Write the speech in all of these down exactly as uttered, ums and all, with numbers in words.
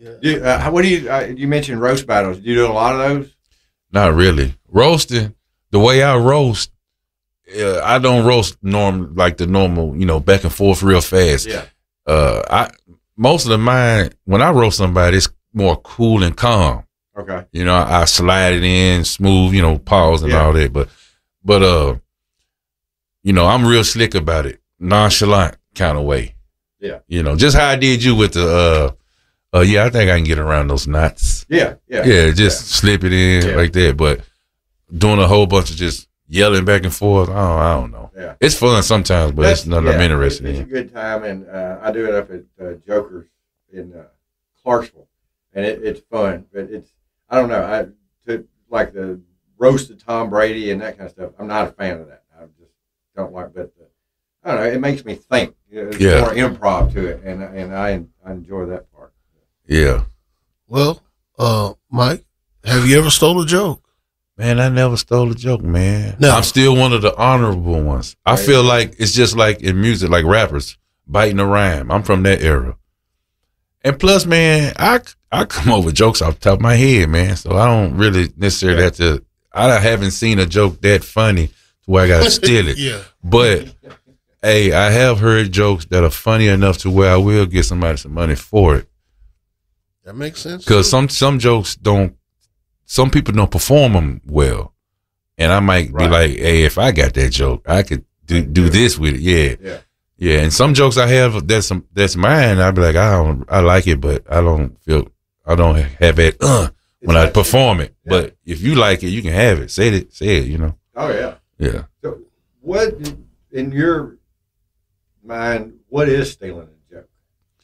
Yeah. You, uh, what do you? Uh, you mentioned roast battles. Do you do a lot of those? Not really. Roasting, the way I roast, uh, I don't roast norm like the normal, you know, back and forth real fast. Yeah. Uh, I most of the mine when I roast somebody, it's more cool and calm. Okay. You know, I, I slide it in smooth, you know, pause and Yeah. all that. But, but uh, you know, I'm real slick about it, nonchalant kind of way. Yeah. You know, just how I did you with the. uh Uh, yeah, I think I can get around those knots. Yeah, yeah. Yeah, just yeah. slip it in Yeah. like that. But doing a whole bunch of just yelling back and forth, I don't, I don't know. Yeah. It's fun sometimes, but That's, it's nothing yeah, I'm interested it's, in. It's a good time, and uh, I do it up at uh, Joker's in uh, Clarksville, and it, it's fun. But it's I don't know. I to like the roasted Tom Brady and that kind of stuff. I'm not a fan of that. I just don't like. But uh, I don't know. It makes me think. There's Yeah. more improv to it, and and I I enjoy that part. Yeah. Well, uh, Mike, have you ever stole a joke? Man, I never stole a joke, man. No. I'm still one of the honorable ones. I Right. feel like it's just like in music, like rappers biting a rhyme. I'm from that era. And plus, man, I, I come up with jokes off the top of my head, man. So I don't really necessarily Yeah. have to, I haven't seen a joke that funny to where I got to steal it. Yeah. But, hey, I have heard jokes that are funny enough to where I will get somebody some money for it. That makes sense. Because some, some jokes don't, some people don't perform them well. And I might Right. be like, hey, if I got that joke, I could do, do this with it. Yeah. Yeah. Yeah. And some jokes I have that's some, that's mine. I'd be like, I don't, I like it, but I don't feel, I don't have it uh, when I like- perform it. Yeah. But if you like it, you can have it. Say it, say it, you know? Oh yeah. Yeah. So, what in your mind? What is stealing a joke?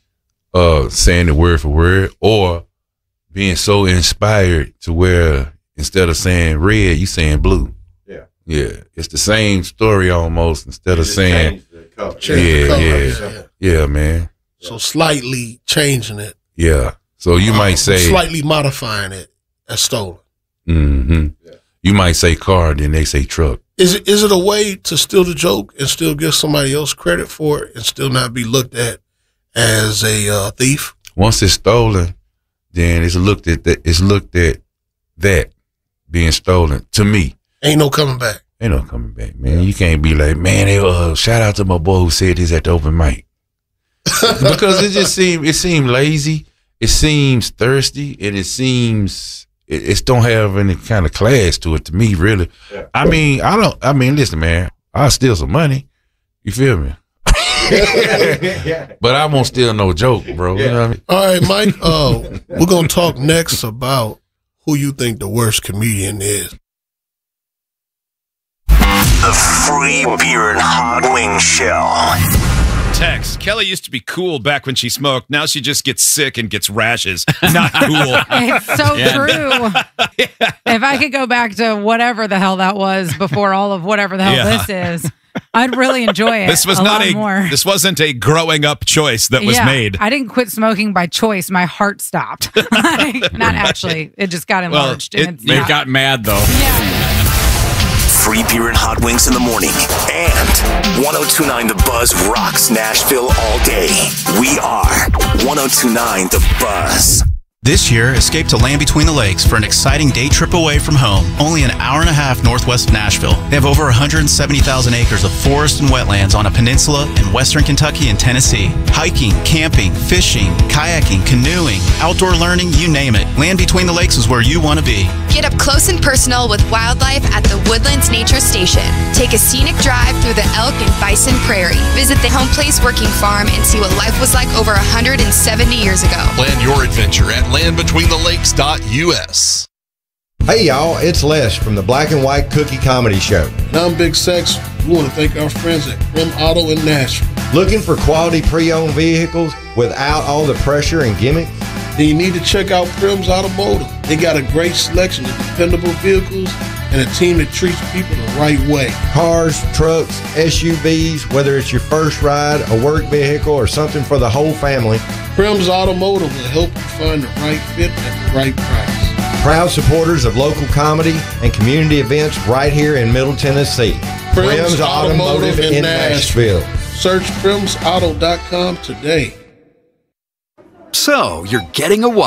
Uh, saying it word for word or being so inspired to where instead of saying red, you saying blue. Yeah. Yeah. It's the same story almost instead You of just saying, change the color. Change the Yeah, color. yeah. yeah. yeah, man. So slightly changing it. Yeah. So you uh, might say, slightly modifying it as stolen. mm-hmm. Yeah. You might say car, then they say truck. Is it is it a way to steal the joke and still give somebody else credit for it and still not be looked at as a uh, thief? Once it's stolen, then it's looked at that. It's looked at that being stolen. To me, Ain't no coming back. ain't no coming back, man. You can't be like, man. They, uh, shout out to my boy who said this at the open mic because it just seemed it seemed lazy. It seems thirsty, and it seems it, it don't have any kind of class to it. To me, really. Yeah. I mean, I don't. I mean, listen, man. I'll steal some money. You feel me? yeah. But I won't steal no joke, bro. You Yeah. know what I mean? All right, Mike. Uh, we're gonna talk next about who you think the worst comedian is. The Free Beer and Hot Wing Show. Text. Kelly used to be cool back when she smoked. Now she just gets sick and gets rashes. Not cool. It's so Yeah. true. If I could go back to whatever the hell that was before all of whatever the hell Yeah. this is, I'd really enjoy it. This was a not lot a. more. This wasn't a growing up choice that was yeah, made. I didn't quit smoking by choice. My heart stopped. Like, not actually. It just got Well, enlarged. it- and it's it not- got mad though. Yeah. Free Beer and Hot Wings in the morning. And one oh two point nine The Buzz rocks Nashville all day. We are one oh two point nine The Buzz. This year, escape to Land Between the Lakes for an exciting day trip away from home, only an hour and a half northwest of Nashville. They have over one hundred seventy thousand acres of forest and wetlands on a peninsula in western Kentucky and Tennessee. Hiking, camping, fishing, kayaking, canoeing, outdoor learning, you name it. Land Between the Lakes is where you want to be. Get up close and personal with wildlife at the Woodlands Nature Station. Take a scenic drive through the elk and bison prairie. Visit the Home Place Working Farm and see what life was like over one hundred seventy years ago. Plan your adventure at land between the lakes dot U S. Hey y'all, it's Les from the Black and White Cookie Comedy Show. And I'm Big Sex. We want to thank our friends at Prim Auto in Nashville. Looking for quality pre-owned vehicles without all the pressure and gimmicks? Then you need to check out Prim's Automotive. They got a great selection of dependable vehicles and a team that treats people the right way. Cars, trucks, S U Vs, whether it's your first ride, a work vehicle, or something for the whole family. Prim's Automotive will help you find the right fit at the right price. Proud supporters of local comedy and community events right here in Middle Tennessee. Prim's Automotive in Nashville. Search prims auto dot com today. So, you're getting a